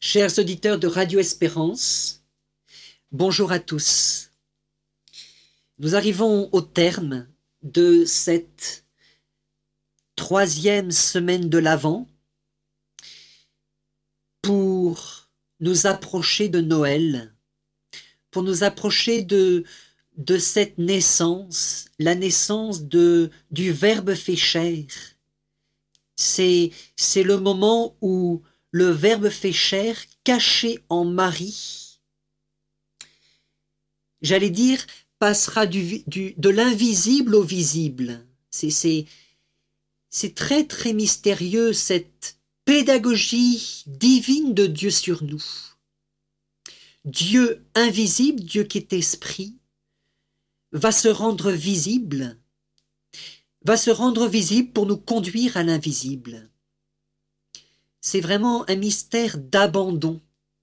Chers auditeurs de Radio Espérance, bonjour à tous. Nous arrivons au terme de cette 3e semaine de l'Avent pour nous approcher de Noël, pour nous approcher de cette naissance, la naissance du Verbe fait chair. C'est le moment où le Verbe fait chair, caché en Marie, j'allais dire, passera de l'invisible au visible. C'est très très mystérieux, cette pédagogie divine de Dieu sur nous. Dieu invisible, Dieu qui est esprit, va se rendre visible pour nous conduire à l'invisible. C'est vraiment un mystère d'abandon.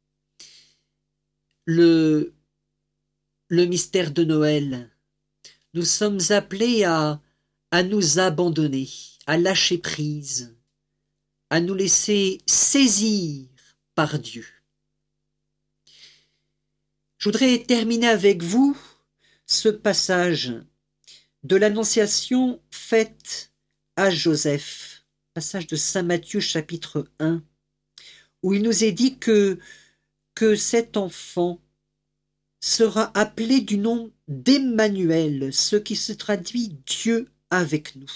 Le mystère de Noël. Nous sommes appelés à nous abandonner, à lâcher prise, à nous laisser saisir par Dieu. Je voudrais terminer avec vous ce passage de l'Annonciation faite à Joseph. Passage de Saint Matthieu chapitre 1, où il nous est dit que cet enfant sera appelé du nom d'Emmanuel, ce qui se traduit Dieu avec nous.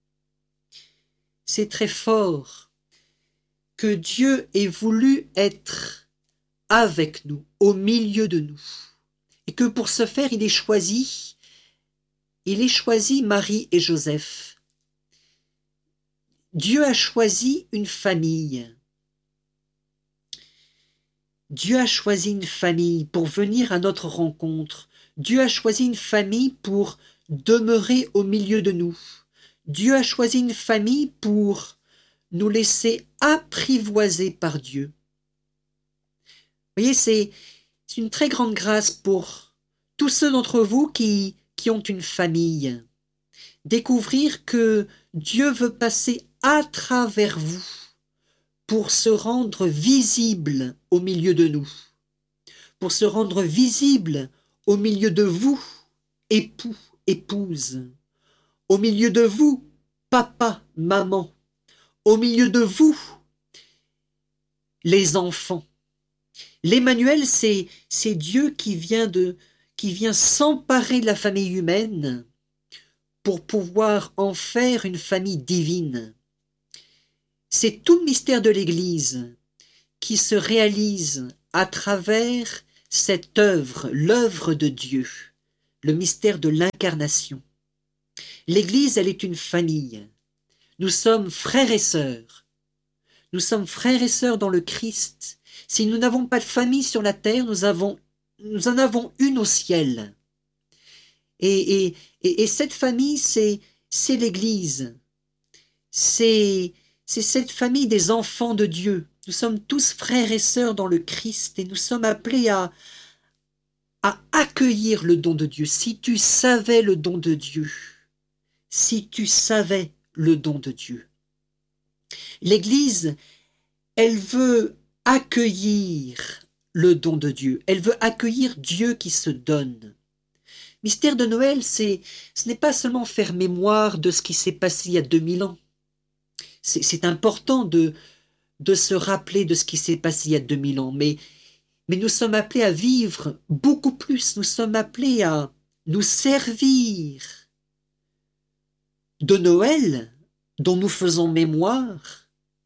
C'est très fort que Dieu ait voulu être avec nous, au milieu de nous, et que pour ce faire, il ait choisi Marie et Joseph. Dieu a choisi une famille. Dieu a choisi une famille pour venir à notre rencontre. Dieu a choisi une famille pour demeurer au milieu de nous. Dieu a choisi une famille pour nous laisser apprivoiser par Dieu. Vous voyez, c'est une très grande grâce pour tous ceux d'entre vous qui ont une famille. Découvrir que Dieu veut passer à travers vous pour se rendre visible au milieu de nous, pour se rendre visible au milieu de vous, époux, épouse, au milieu de vous, papa, maman, au milieu de vous, les enfants. L'Emmanuel, c'est Dieu qui vient s'emparer de la famille humaine pour pouvoir en faire une famille divine. C'est tout le mystère de l'Église qui se réalise à travers cette œuvre, l'œuvre de Dieu, le mystère de l'incarnation. L'Église, elle est une famille. Nous sommes frères et sœurs. Nous sommes frères et sœurs dans le Christ. Si nous n'avons pas de famille sur la terre, nous en avons une au ciel. Et cette famille, c'est l'Église. C'est cette famille des enfants de Dieu. Nous sommes tous frères et sœurs dans le Christ et nous sommes appelés à accueillir le don de Dieu. Si tu savais le don de Dieu, si tu savais le don de Dieu. L'Église, elle veut accueillir le don de Dieu. Elle veut accueillir Dieu qui se donne. Mystère de Noël, ce n'est pas seulement faire mémoire de ce qui s'est passé il y a 2000 ans. C'est important de se rappeler de ce qui s'est passé il y a 2000 ans, mais nous sommes appelés à vivre beaucoup plus. Nous sommes appelés à nous servir de Noël, dont nous faisons mémoire,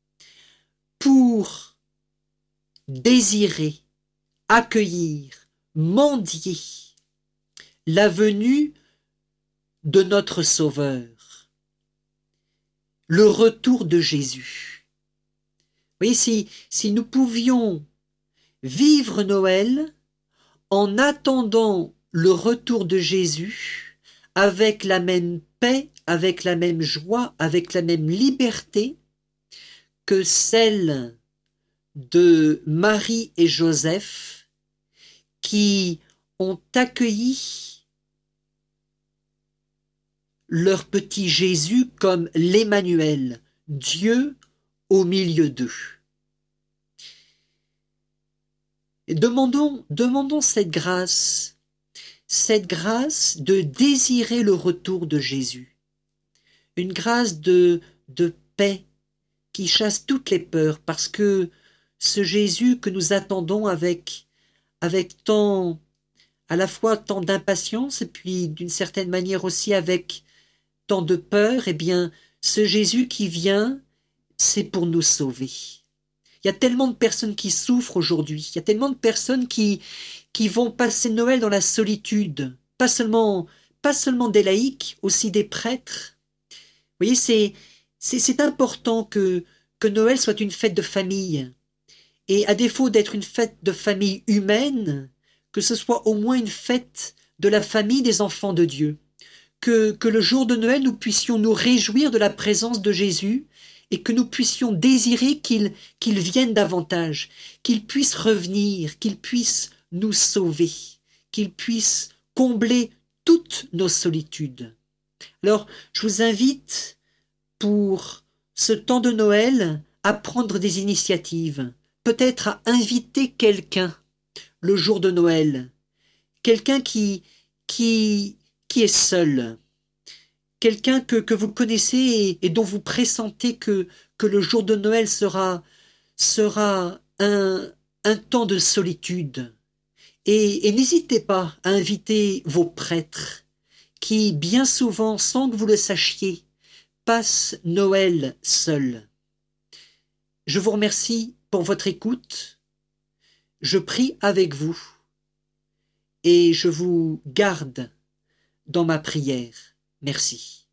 pour désirer, accueillir, mendier la venue de notre Sauveur, le retour de Jésus. Vous voyez, si nous pouvions vivre Noël en attendant le retour de Jésus avec la même paix, avec la même joie, avec la même liberté que celle de Marie et Joseph qui ont accueilli leur petit Jésus comme l'Emmanuel, Dieu au milieu d'eux. Et demandons cette grâce de désirer le retour de Jésus, une grâce de paix qui chasse toutes les peurs, parce que ce Jésus que nous attendons avec tant, à la fois tant d'impatience et puis d'une certaine manière aussi avec tant de peur, eh bien, ce Jésus qui vient, c'est pour nous sauver. Il y a tellement de personnes qui souffrent aujourd'hui, il y a tellement de personnes qui vont passer Noël dans la solitude, pas seulement des laïcs, aussi des prêtres. Vous voyez, c'est important que Noël soit une fête de famille. Et à défaut d'être une fête de famille humaine, que ce soit au moins une fête de la famille des enfants de Dieu. Que le jour de Noël, nous puissions nous réjouir de la présence de Jésus et que nous puissions désirer qu'il vienne davantage, qu'il puisse revenir, qu'il puisse nous sauver, qu'il puisse combler toutes nos solitudes. Alors, je vous invite pour ce temps de Noël à prendre des initiatives, peut-être à inviter quelqu'un le jour de Noël, quelqu'un qui est seul, quelqu'un que vous connaissez et dont vous pressentez que le jour de Noël sera un temps de solitude. Et n'hésitez pas à inviter vos prêtres qui, bien souvent, sans que vous le sachiez, passent Noël seuls. Je vous remercie pour votre écoute. Je prie avec vous et je vous garde dans ma prière. Merci.